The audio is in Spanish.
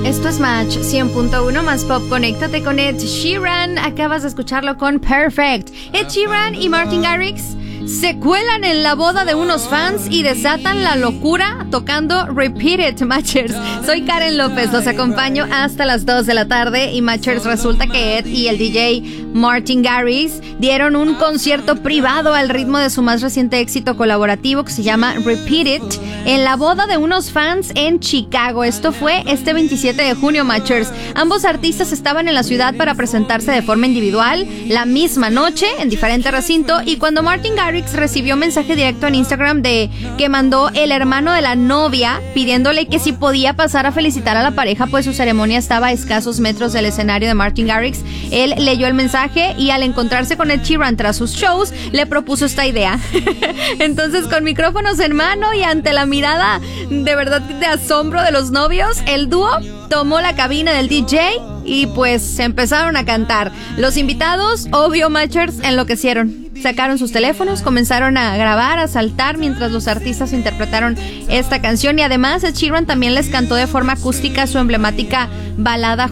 Esto es Match 100.1 más pop. Conéctate con Ed Sheeran. Acabas de escucharlo con Perfect. Ed Sheeran y Martin Garrix se cuelan en la boda de unos fans y desatan la locura tocando Repeat It, Matchers. Soy Karen López, los acompaño hasta las 2 de la tarde. Y Matchers, resulta que Ed y el DJ Martin Garrix dieron un concierto privado al ritmo de su más reciente éxito colaborativo que se llama Repeat It en la boda de unos fans en Chicago. Esto fue este 27 de junio, Matchers. Ambos artistas estaban en la ciudad para presentarse de forma individual la misma noche en diferente recinto, y cuando Martin Garrix recibió mensaje directo en Instagram que mandó el hermano de la novia pidiéndole que si podía pasar a felicitar a la pareja, pues su ceremonia estaba a escasos metros del escenario de Martin Garrix. Él leyó el mensaje y al encontrarse con Ed Sheeran tras sus shows, le propuso esta idea. Entonces, con micrófonos en mano y ante la mirada de verdad de asombro de los novios, el dúo tomó la cabina del DJ y pues se empezaron a cantar. Los invitados, obvio, Matchers, enloquecieron. Sacaron sus teléfonos, comenzaron a grabar, a saltar mientras los artistas interpretaron esta canción, y además Ed Sheeran también les cantó de forma acústica su emblemática balada